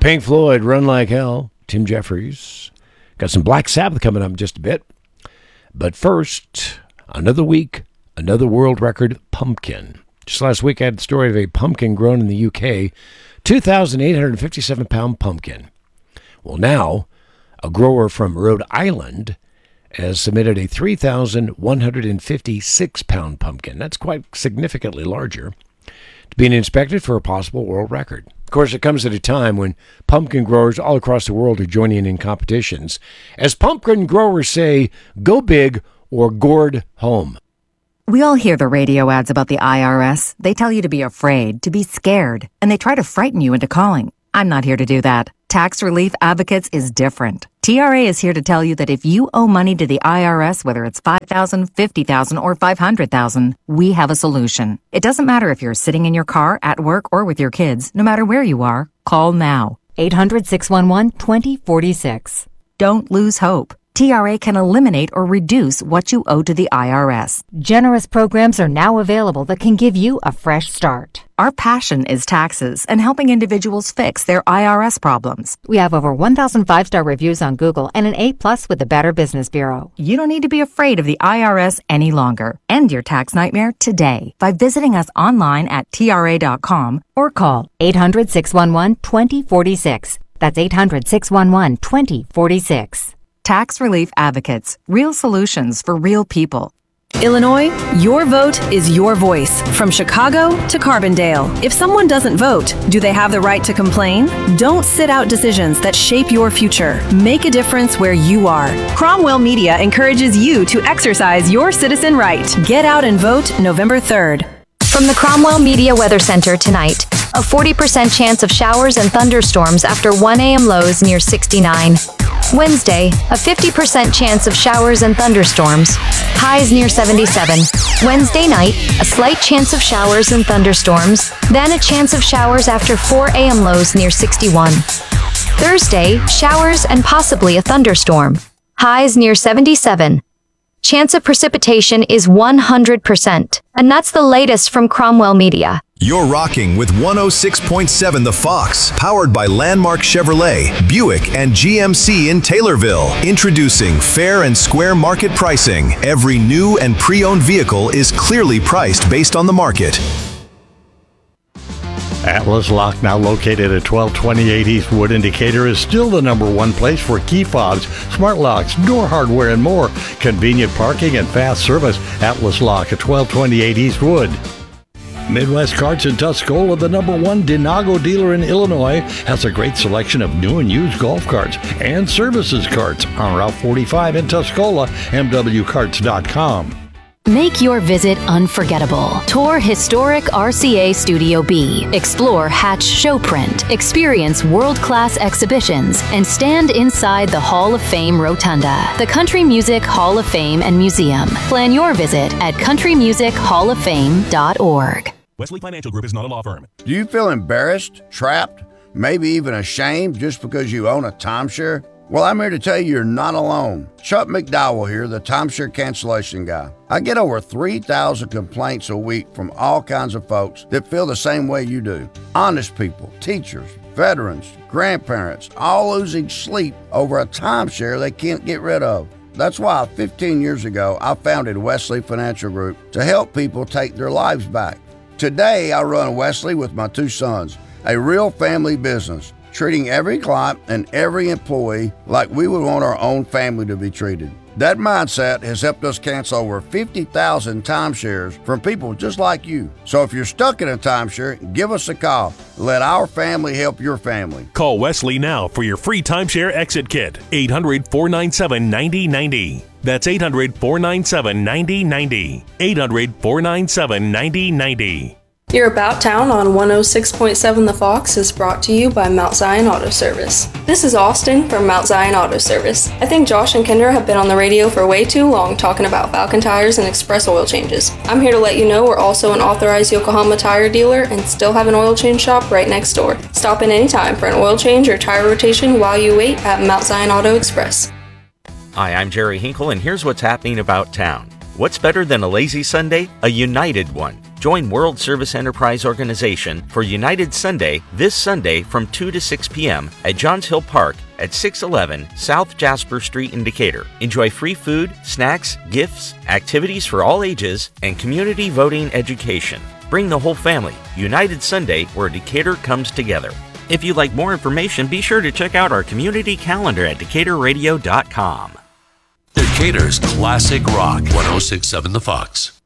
Pink Floyd, Run Like Hell, Tim Jeffries. Got some Black Sabbath coming up in just a bit. But first, another week, another world record pumpkin. Just last week, I had the story of a pumpkin grown in the UK, 2,857-pound pumpkin. Well, now, a grower from Rhode Island has submitted a 3,156-pound pumpkin. That's quite significantly larger, to being inspected for a possible world record. Of course, it comes at a time when pumpkin growers all across the world are joining in competitions. As pumpkin growers say, go big or gourd home. We all hear the radio ads about the IRS. They tell you to be afraid, to be scared, and they try to frighten you into calling. I'm not here to do that. Tax Relief Advocates is different. TRA is here to tell you that if you owe money to the IRS, whether it's $5,000, $50,000, or $500,000, we have a solution. It doesn't matter if you're sitting in your car, at work, or with your kids. No matter where you are, call now. 800-611-2046. Don't lose hope. TRA can eliminate or reduce what you owe to the IRS. Generous programs are now available that can give you a fresh start. Our passion is taxes and helping individuals fix their IRS problems. We have over 1,000 5-star reviews on Google and an A+ with the Better Business Bureau. You don't need to be afraid of the IRS any longer. End your tax nightmare today by visiting us online at TRA.com or call 800-611-2046. That's 800-611-2046. Tax Relief Advocates. Real solutions for real people. Illinois, your vote is your voice. From Chicago to Carbondale. If someone doesn't vote, do they have the right to complain? Don't sit out decisions that shape your future. Make a difference where you are. Cromwell Media encourages you to exercise your citizen right. Get out and vote November 3rd. From the Cromwell Media Weather Center tonight, a 40% chance of showers and thunderstorms after 1 a.m. lows near 69. Wednesday, a 50% chance of showers and thunderstorms, highs near 77. Wednesday night, a slight chance of showers and thunderstorms, then a chance of showers after 4 a.m. lows near 61. Thursday, showers and possibly a thunderstorm, highs near 77. Chance of precipitation is 100%. And that's the latest from Cromwell Media. You're rocking with 106.7 The Fox, powered by Landmark Chevrolet, Buick, and GMC in Taylorville. Introducing fair and square market pricing. Every new and pre-owned vehicle is clearly priced based on the market. Atlas Lock, now located at 1228 Eastwood in Decatur, is still the #1 place for key fobs, smart locks, door hardware, and more. Convenient parking and fast service. Atlas Lock at 1228 Eastwood. Midwest Carts in Tuscola, the #1 Denago dealer in Illinois, has a great selection of new and used golf carts and services carts on Route 45 in Tuscola, mwcarts.com. Make your visit unforgettable. Tour historic RCA Studio B. Explore Hatch Showprint. Experience world-class exhibitions and stand inside the Hall of Fame Rotunda, the Country Music Hall of Fame and Museum. Plan your visit at countrymusichofoffame.org. Wesley Financial Group is not a law firm. Do you feel embarrassed, trapped, maybe even ashamed just because you own a timeshare? Well, I'm here to tell you you're not alone. Chuck McDowell here, the timeshare cancellation guy. I get over 3,000 complaints a week from all kinds of folks that feel the same way you do. Honest people, teachers, veterans, grandparents, all losing sleep over a timeshare they can't get rid of. That's why 15 years ago, I founded Wesley Financial Group to help people take their lives back. Today, I run Wesley with my 2 sons, a real family business, treating every client and every employee like we would want our own family to be treated. That mindset has helped us cancel over 50,000 timeshares from people just like you. So if you're stuck in a timeshare, give us a call. Let our family help your family. Call Wesley now for your free timeshare exit kit. 800-497-9090. That's 800-497-9090. 800-497-9090. Your About Town on 106.7 The Fox is brought to you by Mount Zion Auto Service. This is Austin from Mount Zion Auto Service. I think Josh and Kendra have been on the radio for way too long talking about Falcon tires and express oil changes. I'm here to let you know we're also an authorized Yokohama tire dealer and still have an oil change shop right next door. Stop in anytime for an oil change or tire rotation while you wait at Mount Zion Auto Express. Hi, I'm Jerry Hinkle, and here's what's happening about town. What's better than a lazy Sunday? A united one. Join World Service Enterprise Organization for United Sunday this Sunday from 2 to 6 p.m. at Johns Hill Park at 611 South Jasper Street in Decatur. Enjoy free food, snacks, gifts, activities for all ages, and community voting education. Bring the whole family. United Sunday, where Decatur comes together. If you'd like more information, be sure to check out our community calendar at DecaturRadio.com. Decatur's classic rock, 106.7 The Fox.